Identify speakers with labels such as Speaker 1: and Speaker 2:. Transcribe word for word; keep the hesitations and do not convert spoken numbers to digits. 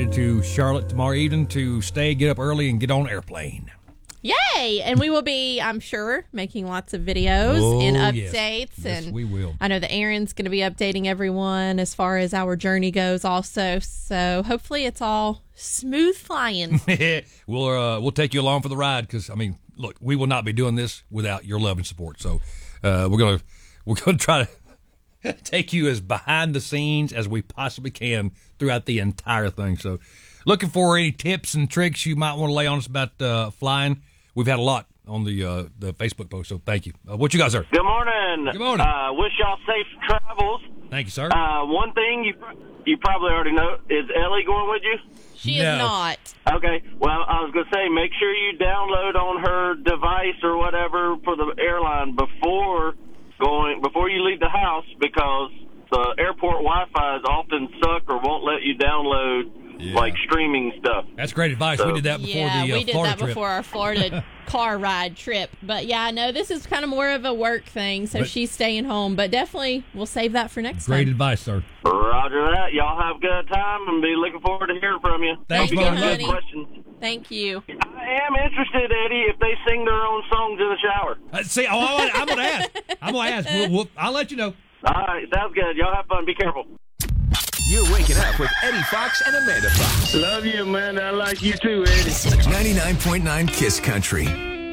Speaker 1: headed to Charlotte tomorrow evening to stay, get up early, and get on an airplane.
Speaker 2: Yay! And we will be, I'm sure, making lots of videos
Speaker 1: oh,
Speaker 2: and
Speaker 1: yes.
Speaker 2: updates.
Speaker 1: Yes,
Speaker 2: and
Speaker 1: we will.
Speaker 2: I know that Aaron's going to be updating everyone as far as our journey goes also. So hopefully it's all smooth flying.
Speaker 1: we'll uh, we'll take you along for the ride because, I mean, look, we will not be doing this without your love and support. So uh, we're going to we're gonna try to take you as behind the scenes as we possibly can throughout the entire thing. So looking for any tips and tricks you might want to lay on us about uh, flying. We've had a lot on the uh, the Facebook post, so thank you. Uh, what you guys are?
Speaker 3: Good morning.
Speaker 1: Good morning.
Speaker 3: Uh, wish y'all safe travels.
Speaker 1: Thank you, sir.
Speaker 3: Uh, one thing you you probably already know, is Ellie going with you?
Speaker 2: She
Speaker 1: No.
Speaker 2: is not.
Speaker 3: Okay. Well, I was going to say, make sure you download on her device or whatever for the airline before going before you leave the house, because the airport Wi-Fi often suck or won't let you download
Speaker 1: Yeah.
Speaker 3: like streaming stuff.
Speaker 1: That's great advice. We did that before
Speaker 2: yeah,
Speaker 1: the uh,
Speaker 2: we did
Speaker 1: Florida
Speaker 2: that
Speaker 1: trip.
Speaker 2: before our Florida car ride trip. But yeah, no, this is kind of more of a work thing, so
Speaker 1: But-
Speaker 2: she's staying home. But definitely, we'll save that for next
Speaker 1: Great
Speaker 2: time.
Speaker 1: advice, sir.
Speaker 3: Roger that. Y'all have a good time and be looking forward to hearing from you.
Speaker 1: Thanks,
Speaker 2: Thank you,
Speaker 1: brother.
Speaker 2: honey.
Speaker 3: Questions.
Speaker 2: Thank you.
Speaker 3: I am interested, Eddie, if they sing their own songs in the shower.
Speaker 1: Uh, see, oh, I, I'm going to ask. I'm going to ask. We'll, we'll, I'll let you know.
Speaker 3: All right, sounds good. Y'all have fun. Be careful.
Speaker 4: You're waking up with Eddie Fox and Amanda Fox.
Speaker 5: Love you, man. I like you too, Eddie.
Speaker 4: ninety-nine point nine Kiss Country.